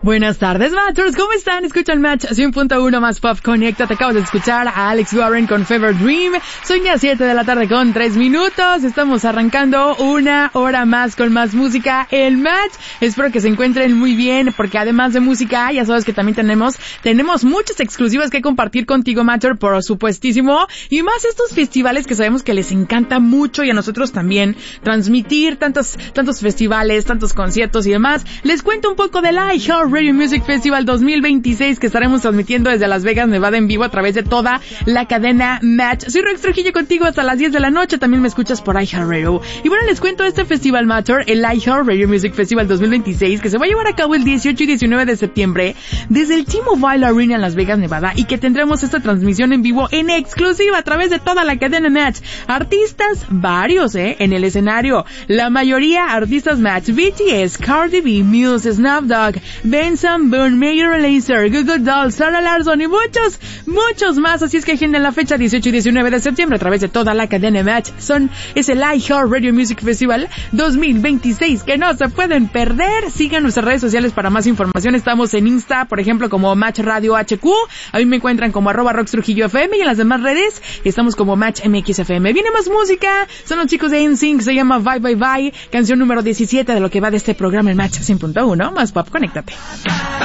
Buenas tardes, Matchers, ¿cómo están? Escuchan Match 100.1 más Pop Connecta. Te acabo de escuchar a Alex Warren con Fever Dream. Son ya 7 de la tarde con 3 minutos. Estamos arrancando una hora más con más música en Match. Espero que se encuentren muy bien, porque además de música, ya sabes que también tenemos muchas exclusivas que compartir contigo, Matcher, por supuestísimo. Y más estos festivales que sabemos que les encanta mucho, y a nosotros también transmitir tantos festivales, tantos conciertos y demás. Les cuento un poco del iHeartRadio Music Festival 2026 que estaremos transmitiendo desde Las Vegas, Nevada, en vivo a través de toda la cadena Match. Soy Rox Trujillo contigo hasta las 10 de la noche. También me escuchas por iHeartRadio. Y bueno, les cuento este festival, Matcher, el iHeartRadio Music Festival 2026, que se va a llevar a cabo el 18 y 19 de septiembre desde el T-Mobile Arena en Las Vegas, Nevada, y que tendremos esta transmisión en vivo en exclusiva a través de toda la cadena Match. Artistas varios, en el escenario. La mayoría artistas Match: BTS, Cardi B, Muse, Snoop Dogg, Benson Boone, Major Lazer, Google Dolls, Sarah Larson y muchos más. Así es que agenden la fecha 18 y 19 de septiembre a través de toda la cadena Match. Es el iHeartRadio Music Festival 2026 que no se pueden perder. Sigan nuestras redes sociales para más información. Estamos en Insta, por ejemplo, como Match Radio HQ. A mí me encuentran como @RoxTrujilloFM, y en las demás redes estamos como Match MXFM. Viene más música. Son los chicos de NSYNC. Se llama Bye Bye Bye. Canción número 17 de lo que va de este programa en Match 100.1 más Pop. Conéctate.